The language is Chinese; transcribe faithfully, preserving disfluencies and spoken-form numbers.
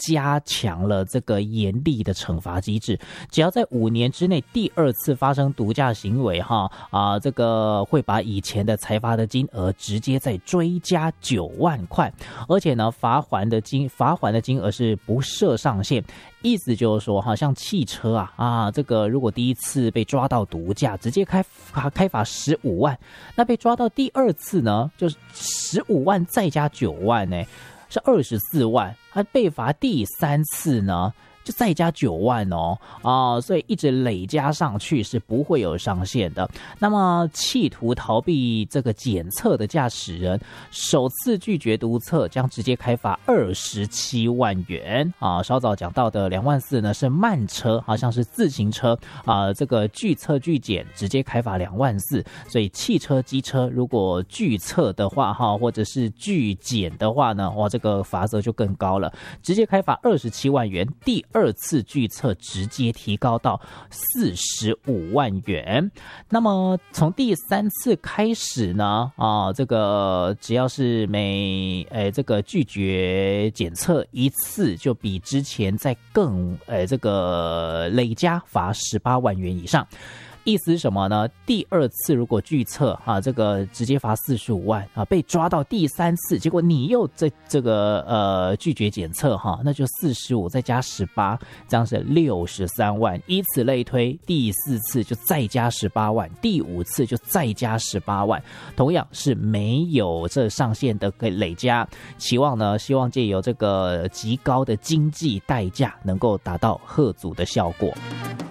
加强了这个严厉的惩罚机制，只要在五年之内第二次发生毒驾行为哈啊，这个会把以前的裁罚的金额直接再追加九万块，而且呢罚还的金罚还的金额是不设上限。意思就是说，哈，像汽车啊啊，这个如果第一次被抓到毒驾，直接开罚开罚十五万，那被抓到第二次呢，就是十五万再加九万呢，是二十四万。而被罚第三次呢，就再加九万哦啊，所以一直累加上去是不会有上限的。那么企图逃避这个检测的驾驶人，首次拒绝督测将直接开罚二十七万元啊。稍早讲到的两万四呢是慢车，好像是自行车啊，这个拒测拒检直接开罚两万四。所以汽车、机车如果拒测的话哈，或者是拒检的话呢，哇，这个罚则就更高了，直接开罚二十七万元。第二次拒测直接提高到四十五万元。那么从第三次开始呢，啊，这个只要是每诶这个拒绝检测一次，就比之前再更诶这个累加罚十八万元以上。意思是什么呢？第二次如果拒测啊，这个直接罚四十五万啊，被抓到第三次，结果你又这这个呃拒绝检测哈，那就四十五再加十八，这样是六十三万，以此类推，第四次就再加十八万，第五次就再加十八万，同样是没有这上限的可以累加。期望呢，希望借由这个极高的经济代价，能够达到吓阻的效果。